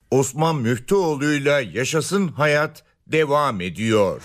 Osman Müftüoğlu'yla Yaşasın Hayat devam ediyor.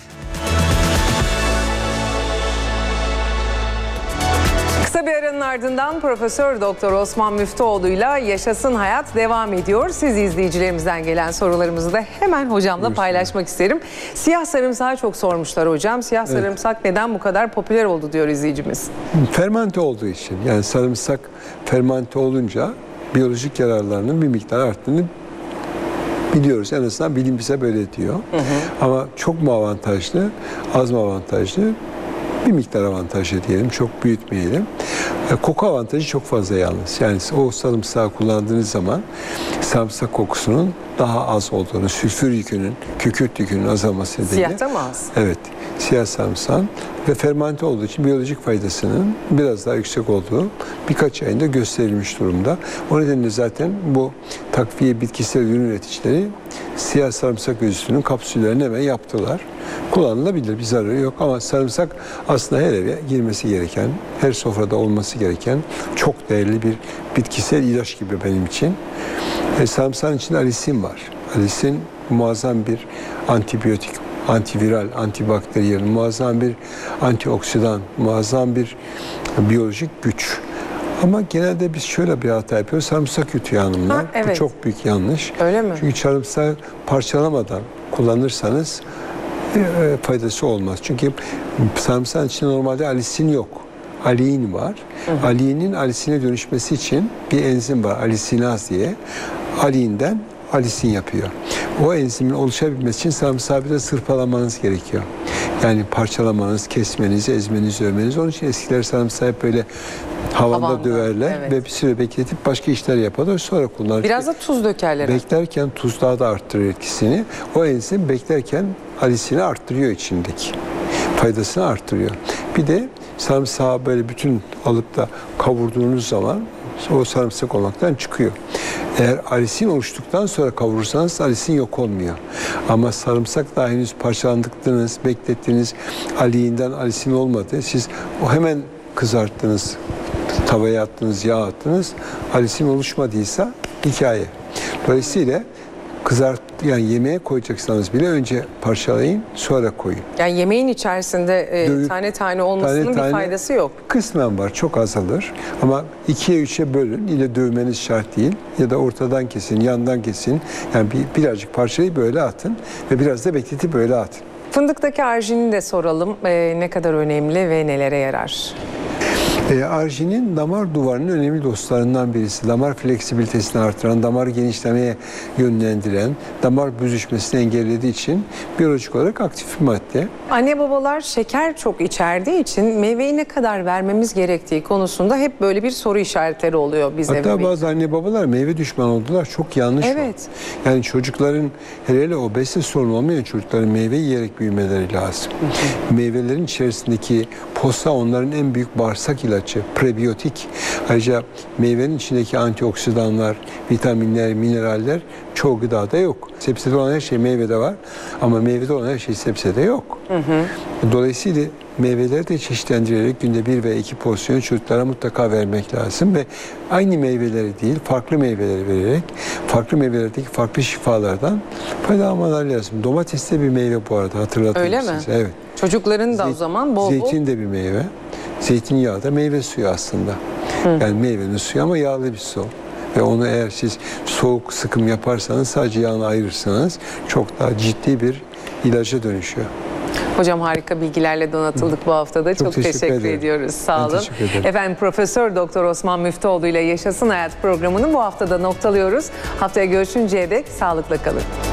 Kısa bir aranın ardından Profesör Doktor Osman Müftüoğlu'yla Yaşasın Hayat devam ediyor. Siz izleyicilerimizden gelen sorularımızı da hemen hocamla paylaşmak isterim. Siyah sarımsağı çok sormuşlar hocam. Siyah sarımsak neden bu kadar popüler oldu diyor izleyicimiz. Fermente olduğu için. Yani sarımsak fermente olunca biyolojik yararlarının bir miktar arttığını biliyoruz. En azından bilim bize böyle diyor. Ama çok mu avantajlı, az mı avantajlı? Bir miktar avantajlı diyelim, çok büyütmeyelim. Koku avantajı çok fazla yalnız. Yani o sarımsağı kullandığınız zaman sarımsak kokusunun daha az olduğunu, sülfür yükünün, kükürt yükünün azalması nedeniyle. Siyahta mı az? Evet, siyah sarımsağın ve fermente olduğu için biyolojik faydasının biraz daha yüksek olduğu birkaç ayında gösterilmiş durumda. O nedenle zaten bu takviye bitkisel ürün üreticileri siyah sarımsak özütünün kapsüllerini hemen yaptılar. Kullanılabilir, bir zararı yok ama sarımsak aslında her eve girmesi gereken, her sofrada olması gereken çok değerli bir bitkisel ilaç gibi benim için. Sarımsağın içinde alisin var. Alisin muazzam bir antibiyotik, antiviral, antibakteriyel, muazzam bir antioksidan, muazzam bir biyolojik güç. Ama genelde biz şöyle bir hata yapıyoruz. Sarımsak yutuyor hanımlar. Evet. Bu çok büyük yanlış. Öyle mi? Çünkü sarımsağı parçalamadan kullanırsanız faydası olmaz. Çünkü sarımsağın içinde normalde alisin yok. Aliin var. Aliinin alisine dönüşmesi için bir enzim var. Alisinaz diye. Aliinden alisin yapıyor. O enzimin oluşabilmesi için sarımsağı biraz sırpalamanız gerekiyor. Yani parçalamanız, kesmeniz, ezmeniz, övmeniz. Onun için eskiler sarımsağı hep böyle havanda döverler ve bir süre bekletip başka işler yaparlar. Sonra kullanırlar. Biraz da tuz dökerler. Beklerken tuz daha da arttırır etkisini. O enzim beklerken alisini arttırıyor içindeki. Faydasını arttırıyor. Bir de sarımsağı böyle bütün alıp da kavurduğunuz zaman o sarımsak olmaktan çıkıyor. Eğer alisin oluştuktan sonra kavurursanız alisin yok olmuyor. Ama sarımsak daha henüz parçalandıktınız, beklettiniz, aliğinden alisin olmadı. Siz o hemen kızarttınız, tavaya attınız, yağ attınız. Alisin oluşmadıysa hikaye. Dolayısıyla yani yemeğe koyacaksanız bile önce parçalayın, sonra koyun. Yani yemeğin içerisinde tane tane olmasının bir faydası yok. Kısmen var, çok azalır. Ama 2'ye 3'e bölün. İle dövmeniz şart değil. Ya da ortadan kesin, yandan kesin. Yani birazcık parçayı böyle atın ve biraz da bekletip böyle atın. Fındıktaki arginin de soralım. Ne kadar önemli ve nelere yarar? Arginin damar duvarının önemli dostlarından birisi. Damar fleksibilitesini artıran, damar genişlemeye yönlendiren, damar büzüşmesini engellediği için biyolojik olarak aktif bir madde. Anne babalar şeker çok içerdiği için meyveyi ne kadar vermemiz gerektiği konusunda hep böyle bir soru işaretleri oluyor bize. Hatta bazı anne babalar meyve düşmanı oldular. Çok yanlış o. Yani çocukların, hele obezite sorunu olmayan çocukların meyve yiyerek büyümeleri lazım. Meyvelerin içerisindeki posa onların en büyük bağırsak ilacı, prebiyotik. Ayrıca meyvenin içindeki antioksidanlar, vitaminler, mineraller çoğu gıdada yok. Sebzede olan her şey meyvede var ama meyvede olan her şey sebzede yok. Dolayısıyla meyveleri de çeşitlendirerek günde 1 veya 2 porsiyon çocuklara mutlaka vermek lazım ve aynı meyveleri değil, farklı meyveleri vererek farklı meyvelerdeki farklı şifalardan faydalanmalar lazım. Domates de bir meyve bu arada, hatırlatayım size. Öyle mi? Evet. Çocukların da o zaman bol bol... Zeytin de bir meyve. Zeytinyağı da meyve suyu aslında. Yani meyvenin suyu ama yağlı bir su. Ve onu eğer siz soğuk sıkım yaparsanız, sadece yağını ayırırsanız çok daha ciddi bir ilaca dönüşüyor. Hocam harika bilgilerle donatıldık bu haftada. Çok teşekkür ediyoruz. Sağ olun. Efendim Profesör Doktor Osman Müftüoğlu ile Yaşasın Hayat programını bu haftada noktalıyoruz. Haftaya görüşünceye dek sağlıkla kalın.